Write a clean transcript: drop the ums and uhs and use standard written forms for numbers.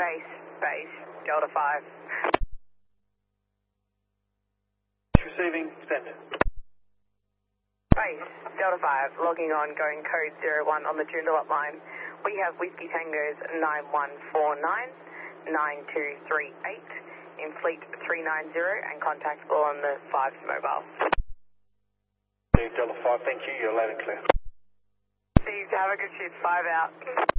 Base, Delta 5. Receiving, send. Base, Delta 5, logging on, going code 01 on the Joondalup line. We have Whiskey Tango's 9149, 9238 in Fleet 390 and contactable on the 5's mobile. Delta 5, thank you, you're loud and clear. Steve, have a good shift, 5 out.